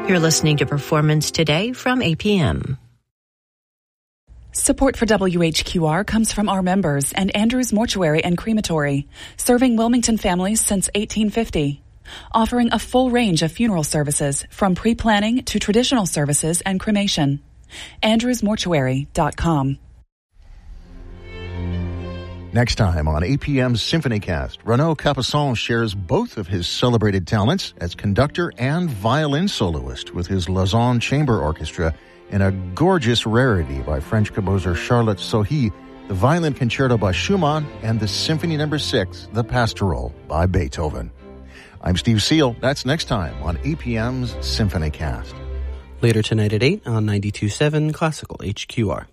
You're listening to Performance Today from APM. Support for WHQR comes from our members and Andrews Mortuary and Crematory, serving Wilmington families since 1850. Offering a full range of funeral services, from pre-planning to traditional services and cremation. AndrewsMortuary.com. Next time on APM's SymphonyCast, Renaud Capuçon shares both of his celebrated talents as conductor and violin soloist with his Lausanne Chamber Orchestra in a gorgeous rarity by French composer Charlotte Sohi, the Violin Concerto by Schumann, and the Symphony No. 6, The Pastoral by Beethoven. I'm Steve Seal. That's next time on APM's SymphonyCast. Later tonight at 8 on 92.7 Classical HQR.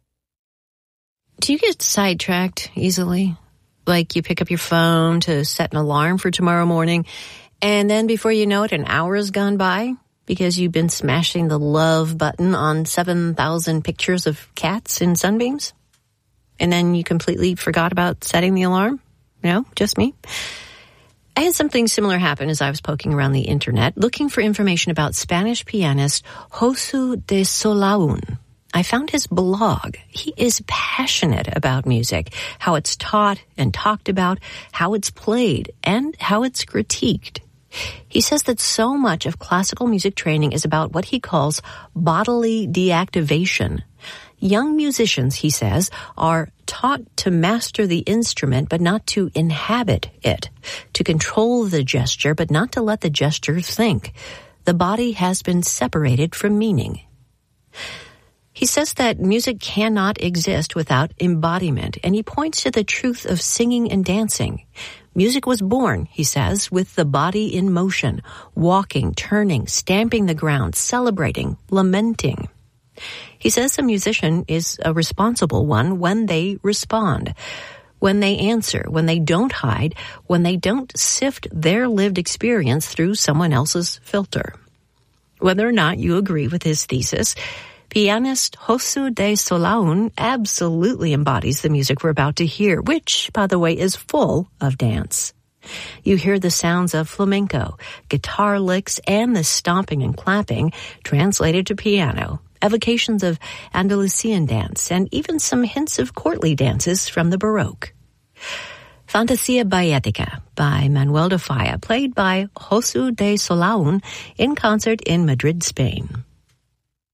Do you get sidetracked easily? Like you pick up your phone to set an alarm for tomorrow morning, and then before you know it, an hour has gone by because you've been smashing the love button on 7,000 pictures of cats in sunbeams? And then you completely forgot about setting the alarm? No, just me? I had something similar happen as I was poking around the internet, looking for information about Spanish pianist Josu de Solaun. I found his blog. He is passionate about music, how it's taught and talked about, how it's played, and how it's critiqued. He says that so much of classical music training is about what he calls bodily deactivation. Young musicians, he says, are taught to master the instrument but not to inhabit it, to control the gesture but not to let the gesture think. The body has been separated from meaning. He says that music cannot exist without embodiment, and he points to the truth of singing and dancing. Music was born, he says, with the body in motion, walking, turning, stamping the ground, celebrating, lamenting. He says a musician is a responsible one when they respond, when they answer, when they don't hide, when they don't sift their lived experience through someone else's filter. Whether or not you agree with his thesis, pianist Josu de Solaun absolutely embodies the music we're about to hear, which, by the way, is full of dance. You hear the sounds of flamenco, guitar licks, and the stomping and clapping translated to piano, evocations of Andalusian dance, and even some hints of courtly dances from the Baroque. Fantasia Baetica by Manuel de Falla, played by Josu de Solaun in concert in Madrid, Spain.